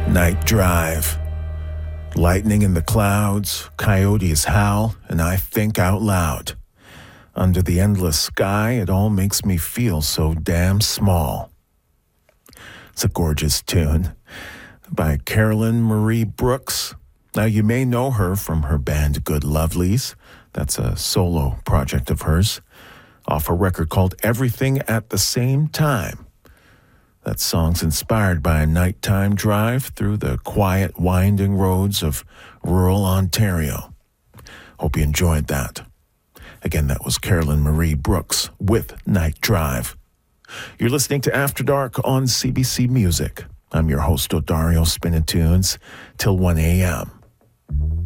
Night drive. Lightning in the clouds, coyotes howl, and I think out loud. Under the endless sky, it all makes me feel so damn small. It's a gorgeous tune by Carolyn Marie Brooks. Now, you may know her from her band Good Lovelies. That's a solo project of hers, off a record called Everything at the Same Time. That song's inspired by a nighttime drive through the quiet, winding roads of rural Ontario. Hope you enjoyed that. Again, that was Carolyn Marie Brooks with Night Drive. You're listening to After Dark on CBC Music. I'm your host, Odario Spinning Tunes, till 1 a.m.